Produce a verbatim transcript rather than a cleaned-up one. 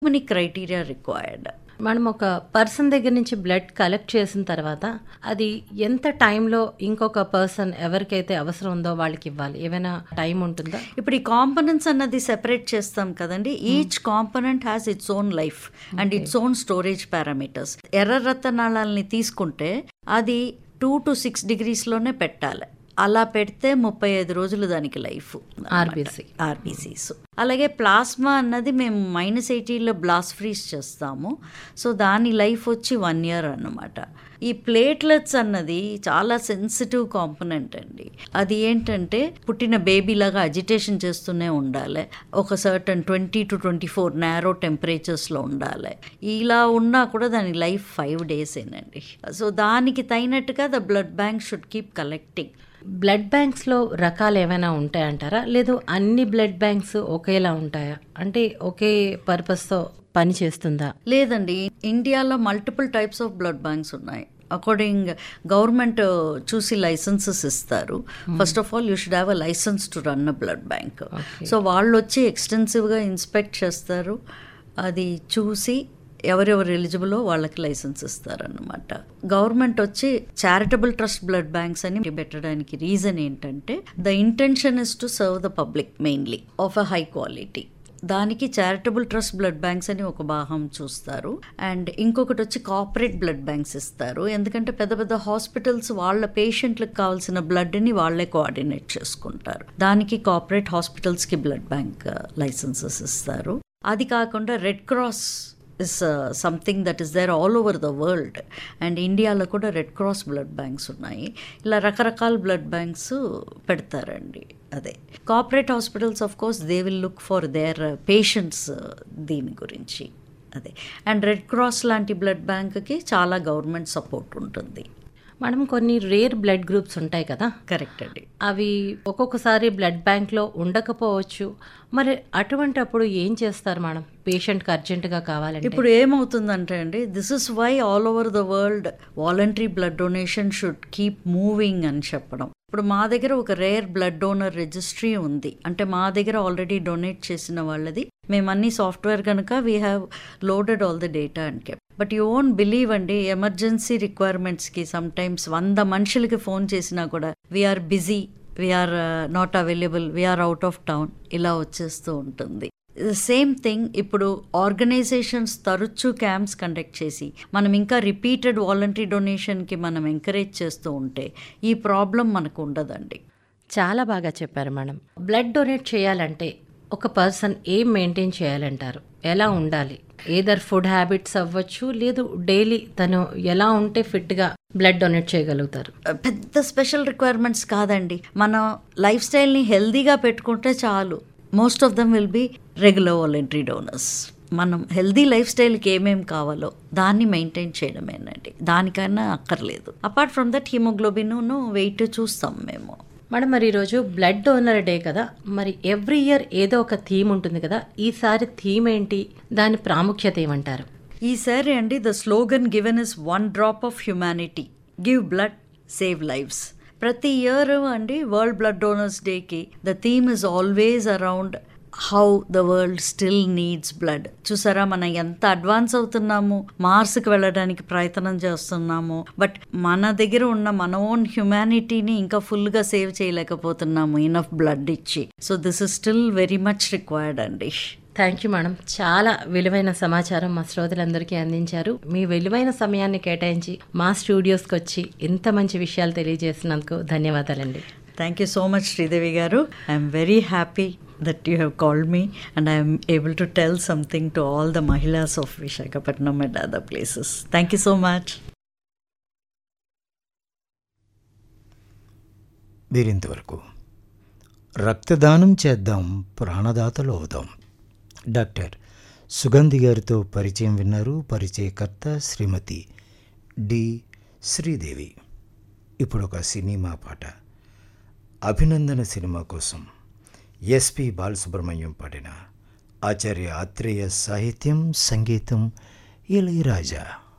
many criteria required. మనం ఒక person దగ్గర నుంచి బ్లడ్ కలెక్ట్ చేసిన తర్వాత అది ఎంత టైంలో ఇంకొక పర్సన్ ఎవరికైతే అవసరం ఉందో వాళ్ళకి ఇవ్వాలి, ఏమైనా టైం ఉంటుందా? ఇప్పుడు ఈ కాంపనెంట్స్ అన్నది సెపరేట్ చేస్తాం కదండి. Each component has its own life and its own storage parameters. ఎర్ర రక్తనాళాలని తీసుకుంటే అది టూ టు సిక్స్ డిగ్రీస్లోనే పెట్టాలి. అలా పెడితే ముప్పై ఐదు రోజులు దానికి లైఫ్. ఆర్బీసీ ఆర్బీసీస్ అలాగే ప్లాస్మా అన్నది మేము మైనస్ ఎయిటీలో బ్లాస్ట్ ఫ్రీజ్ చేస్తాము. సో దాని లైఫ్ వచ్చి వన్ ఇయర్ అన్నమాట. ఈ ప్లేట్లెట్స్ అన్నది చాలా సెన్సిటివ్ కాంపోనెంట్ అండి. అది ఏంటంటే పుట్టిన బేబీలాగా అజిటేషన్ చేస్తూనే ఉండాలి. ఒక certain twenty to twenty four narrow టెంపరేచర్స్లో ఉండాలి. ఇలా ఉన్నా కూడా దాని లైఫ్ ఫైవ్ డేస్ ఏనండి. సో దానికి తగినట్టుగా the blood bank should keep collecting. Blood బ్యాంక్స్లో రకాలు ఏమైనా ఉంటాయంటారా, లేదు అన్ని బ్లడ్ బ్యాంక్స్ ఒకేలా ఉంటాయా? అంటే ఒకే పర్పస్తో పని చేస్తుందా? లేదండి, ఇండియాలో multiple types of blood banks ఉన్నాయి. అకార్డింగ్ గవర్నమెంట్ చూసి లైసెన్సెస్ ఇస్తారు. First of all you should have a licence to run a blood bank. So వాళ్ళు వచ్చి ఎక్స్టెన్సివ్గా ఇన్స్పెక్ట్ చేస్తారు. అది చూసి ఎవరెవరు ఎలిజిబులో వాళ్ళకి లైసెన్స్ ఇస్తారన్నమాట. గవర్నమెంట్ వచ్చి చారిటబుల్ ట్రస్ట్ బ్లడ్ బ్యాంక్స్ అని పెట్టడానికి రీజన్ ఏంటంటే the intention is to serve the public mainly of a high quality. దానికి చారిటబుల్ ట్రస్ట్ బ్లడ్ బ్యాంక్స్ అని ఒక భాగం చూస్తారు. అండ్ ఇంకొకటి వచ్చి కార్పొరేట్ బ్లడ్ బ్యాంక్స్ ఇస్తారు. ఎందుకంటే పెద్ద పెద్ద హాస్పిటల్స్ వాళ్ళ పేషెంట్లకు కావాల్సిన బ్లడ్ని వాళ్ళే కోఆర్డినేట్ చేసుకుంటారు. దానికి కార్పొరేట్ హాస్పిటల్స్కి బ్లడ్ బ్యాంక్ లైసెన్సెస్ ఇస్తారు. అది కాకుండా red cross is something that is there all over the world. And ఇండియాలో కూడా రెడ్ క్రాస్ బ్లడ్ బ్యాంక్స్ ఉన్నాయి. ఇలా రకరకాల బ్లడ్ బ్యాంక్స్ పెడతారండి. అదే corporate hospitals of course they will look for their patients దీని గురించి. అదే అండ్ రెడ్ క్రాస్ లాంటి బ్లడ్ బ్యాంక్కి చాలా గవర్నమెంట్ సపోర్ట్ ఉంటుంది. మనం కొన్ని రేర్ బ్లడ్ గ్రూప్స్ ఉంటాయి కదా. కరెక్ట్ అండి. అవి ఒక్కొక్కసారి బ్లడ్ బ్యాంక్లో ఉండకపోవచ్చు. మరి అటువంటప్పుడు ఏం చేస్తారు మనం పేషెంట్కి అర్జెంటుగా కావాలంటే? ఇప్పుడు ఏమవుతుందంటే అండి, this is why all over the world voluntary blood donation should keep moving అని చెప్పడం. ఇప్పుడు మా దగ్గర ఒక రేర్ బ్లడ్ డోనర్ రిజిస్ట్రీ ఉంది. అంటే మా దగ్గర ఆల్రెడీ డొనేట్ చేసిన వాళ్ళది మేము అన్ని సాఫ్ట్వేర్ కనుక we have loaded all the data and కెప్. But you won't believe అండి, ఎమర్జెన్సీ రిక్వైర్మెంట్స్కి సమ్ టైమ్స్ వంద మనుషులకి ఫోన్ చేసినా కూడా we are busy, we are not available, we're out of town ఇలా వచ్చేస్తూ ఉంటుంది. సేమ్ థింగ్ ఇప్పుడు ఆర్గనైజేషన్స్ తరచూ క్యాంప్స్ కండక్ట్ చేసి మనం ఇంకా రిపీటెడ్ వాలంటరీ డొనేషన్కి మనం ఎంకరేజ్ చేస్తూ ఉంటే ఈ ప్రాబ్లం మనకు ఉండదండి. చాలా బాగా చెప్పారు మేడం. బ్లడ్ డొనేట్ చేయాలంటే ఒక పర్సన్ ఏం మెయింటైన్ చేయాలంటారు? ఎలా ఉండాలి? ఏదర్ ఫుడ్ హ్యాబిట్స్ అవ్వచ్చు, లేదు డైలీ తను ఎలా ఉంటే ఫిట్గా బ్లడ్ డొనేట్ చేయగలుగుతారు? పెద్ద స్పెషల్ రిక్వైర్మెంట్స్ కాదండి. మన లైఫ్ స్టైల్ని హెల్దీగా పెట్టుకుంటే చాలు. Most of them will be regular voluntary donors. మనం హెల్దీ లైఫ్ స్టైల్కి ఏమేమి కావాలో దాన్ని మెయింటైన్ చేయడమేనండి, దానికైనా అక్కర్లేదు. Apart from that haemoglobin wait చూస్తాం మేము. మేడం, మరి ఈరోజు బ్లడ్ డోనర్ డే కదా, మరి ఎవ్రీ ఇయర్ ఏదో ఒక థీమ్ ఉంటుంది కదా, ఈసారి థీమ్ ఏంటి, దాని ప్రాముఖ్యత ఏమంటారు? ఈసారి అండి the slogan given is one drop of humanity, give blood, save lives. ప్రతి ఇయర్ అండి వరల్డ్ బ్లడ్ డోనర్స్ డేకి the theme is always around how the world still needs blood. చూసారా మనం ఎంత అడ్వాన్స్ అవుతున్నాము, మార్స్కి వెళ్ళడానికి ప్రయత్నం చేస్తున్నాము, బట్ మన దగ్గర ఉన్న మన ఓన్ హ్యుమానిటీని ఇంకా ఫుల్గా సేవ్ చేయలేకపోతున్నాము ఇనఫ్ బ్లడ్ ఇచ్చి. So this is still very much required అండి. Thank you madam. చాలా విలువైన సమాచారం మా శ్రోతలందరికీ అందించారు. మీ విలువైన సమయాన్ని కేటాయించి మా స్టూడియోస్కి వచ్చి ఇంత మంచి విషయాలు తెలియజేసినందుకు ధన్యవాదాలండి. Thank you so much Sridevi గారు. I'm very happy that you have called me and I am able to tell something to all the mahilas of Visakhapatnam and other places. Thank you so much. వీరింతవరకు రక్తదానం చేద్దాం, ప్రాణదాతలు అవుదాం, doctor సుగంధి గారితో పరిచయం విన్నారు. పరిచయకర్త శ్రీమతి D Sridevi. ఇప్పుడు ఒక సినిమా పాట. అభినందన సినిమా కోసం ఎస్పి బాలసుబ్రహ్మణ్యం పాడిన ఆచార్య ఆత్రేయ సాహిత్యం, సంగీతం ఇళయరాజా.